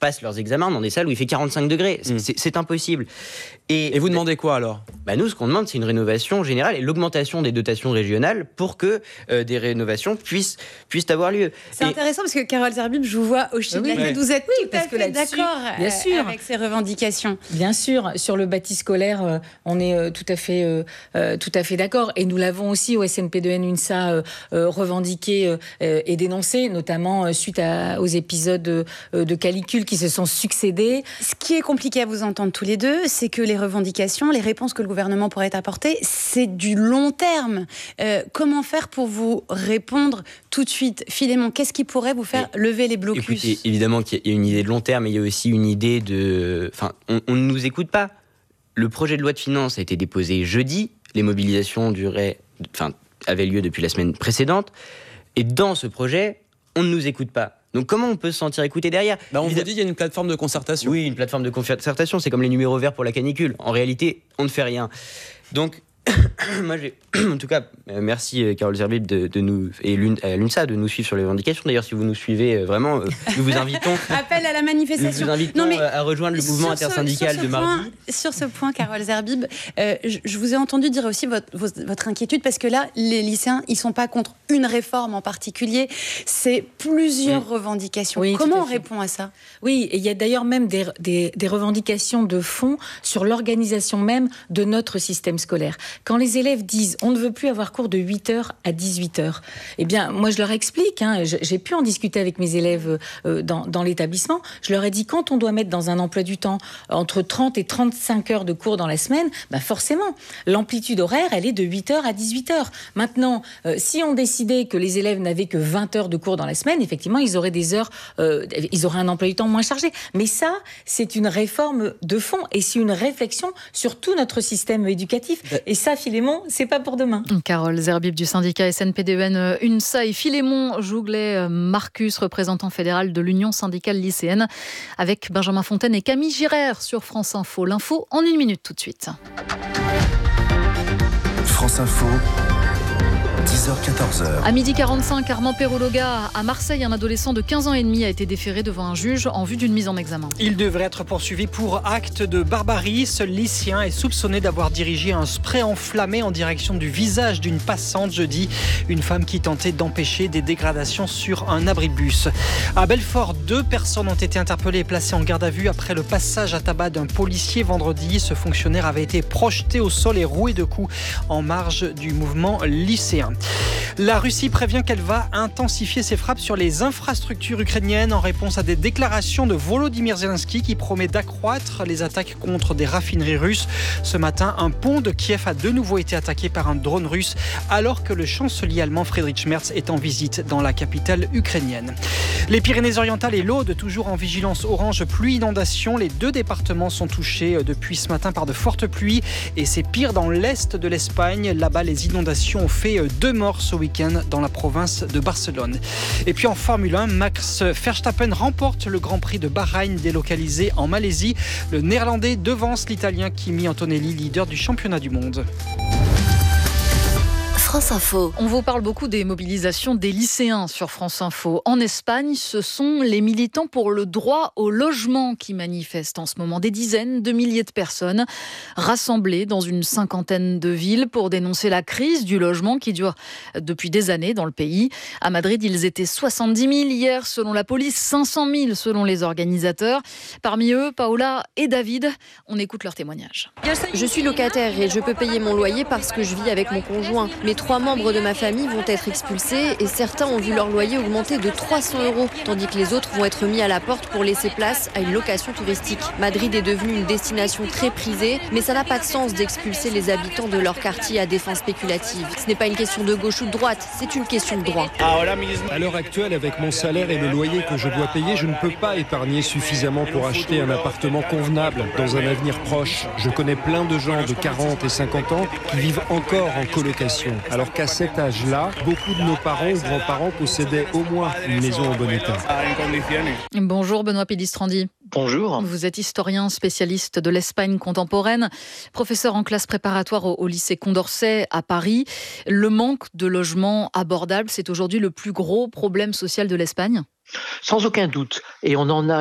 passent leurs examens dans des salles où il fait 45 degrés. C'est impossible. Et vous demandez quoi alors ? Nous, ce qu'on demande, c'est une rénovation générale et l'augmentation des dotations régionales pour que des rénovations puissent avoir lieu. C'est intéressant parce que Carole Zerbib, je vous vois hocher de la tête. Vous êtes tout à fait d'accord avec ces revendications. Bien sûr, sur le bâti scolaire, on est tout à fait d'accord. Et nous l'avons aussi au SNP2N UNSA revendiqué et dénoncé, notamment suite aux épisodes de calicule qui se sont succédés. Ce qui est compliqué à vous entendre tous les deux, c'est que les revendications, les réponses que le gouvernement pourrait apporter, c'est du long terme. Comment faire pour vous répondre tout de suite ? Philémon, qu'est-ce qui pourrait vous faire lever les blocus ? Écoutez, évidemment qu'il y a une idée de long terme, mais il y a aussi une idée de... on ne nous écoute pas. Le projet de loi de finances a été déposé jeudi. Les mobilisations avaient lieu depuis la semaine précédente. Et dans ce projet, on ne nous écoute pas. Donc comment on peut se sentir écouté derrière ? On vous dit qu'il y a une plateforme de concertation. Oui, une plateforme de concertation, c'est comme les numéros verts pour la canicule. En réalité, on ne fait rien. Donc, moi, en tout cas, merci Carole Zerbib de nous, et à l'UNSA de nous suivre sur les revendications. D'ailleurs, si vous nous suivez vraiment, nous vous invitons. Appel à la manifestation. Nous vous invitons à rejoindre le mouvement intersyndical de mardi. Sur ce point, Carole Zerbib, je vous ai entendu dire aussi votre inquiétude, parce que là, les lycéens, ils ne sont pas contre une réforme en particulier, c'est plusieurs revendications. Oui, comment on répond à ça ? Oui, et il y a d'ailleurs même des revendications de fond sur l'organisation même de notre système scolaire. Quand les élèves disent « on ne veut plus avoir cours de 8h à 18h », eh bien, moi, je leur explique, j'ai pu en discuter avec mes élèves dans l'établissement, je leur ai dit, quand on doit mettre dans un emploi du temps entre 30 et 35 heures de cours dans la semaine, forcément, l'amplitude horaire, elle est de 8h à 18h. Maintenant, si on décidait que les élèves n'avaient que 20 heures de cours dans la semaine, effectivement, ils auraient ils auraient un emploi du temps moins chargé. Mais ça, c'est une réforme de fond et c'est une réflexion sur tout notre système éducatif. Et ça, Philémon, c'est pas pour demain. Carole Zerbib du syndicat SNP2N UNSA et Philémon Jouglet-Marcus, représentant fédéral de l'Union syndicale lycéenne, avec Benjamin Fontaine et Camille Girard sur France Info. L'info en 1 minute tout de suite. France Info. 10h-14h. À 12h45, Armand Perologa, à Marseille, un adolescent de 15 ans et demi a été déféré devant un juge en vue d'une mise en examen. Il devrait être poursuivi pour acte de barbarie. Ce lycéen est soupçonné d'avoir dirigé un spray enflammé en direction du visage d'une passante jeudi. Une femme qui tentait d'empêcher des dégradations sur un abribus. À Belfort, 2 personnes ont été interpellées et placées en garde à vue après le passage à tabac d'un policier vendredi. Ce fonctionnaire avait été projeté au sol et roué de coups en marge du mouvement lycéen. La Russie prévient qu'elle va intensifier ses frappes sur les infrastructures ukrainiennes en réponse à des déclarations de Volodymyr Zelensky qui promet d'accroître les attaques contre des raffineries russes. Ce matin, un pont de Kiev a de nouveau été attaqué par un drone russe alors que le chancelier allemand Friedrich Merz est en visite dans la capitale ukrainienne. Les Pyrénées-Orientales et l'Aude, toujours en vigilance orange pluie-inondation. Les 2 départements sont touchés depuis ce matin par de fortes pluies et c'est pire dans l'est de l'Espagne. Là-bas, les inondations ont fait 2 morts ce week-end dans la province de Barcelone. Et puis en Formule 1, Max Verstappen remporte le Grand Prix de Bahreïn délocalisé en Malaisie. Le Néerlandais devance l'Italien Kimi Antonelli, leader du championnat du monde. France Info. On vous parle beaucoup des mobilisations des lycéens sur France Info. En Espagne, ce sont les militants pour le droit au logement qui manifestent en ce moment. Des dizaines de milliers de personnes rassemblées dans une 50aine de villes pour dénoncer la crise du logement qui dure depuis des années dans le pays. À Madrid, ils étaient 70 000 hier selon la police, 500 000 selon les organisateurs. Parmi eux, Paola et David. On écoute leurs témoignages. Je suis locataire et je peux payer mon loyer parce que je vis avec mon conjoint. Mais 3 membres de ma famille vont être expulsés et certains ont vu leur loyer augmenter de 300 €, tandis que les autres vont être mis à la porte pour laisser place à une location touristique. Madrid est devenue une destination très prisée, mais ça n'a pas de sens d'expulser les habitants de leur quartier à des fins spéculatives. Ce n'est pas une question de gauche ou de droite, c'est une question de droit. À l'heure actuelle, avec mon salaire et le loyer que je dois payer, je ne peux pas épargner suffisamment pour acheter un appartement convenable dans un avenir proche. Je connais plein de gens de 40 et 50 ans qui vivent encore en colocation. Alors qu'à cet âge-là, beaucoup de nos parents ou grands-parents possédaient au moins une maison en bon état. Bonjour Benoît Pélistrandi. Bonjour. Vous êtes historien spécialiste de l'Espagne contemporaine, professeur en classe préparatoire au lycée Condorcet à Paris. Le manque de logements abordables, c'est aujourd'hui le plus gros problème social de l'Espagne ? Sans aucun doute. Et on en a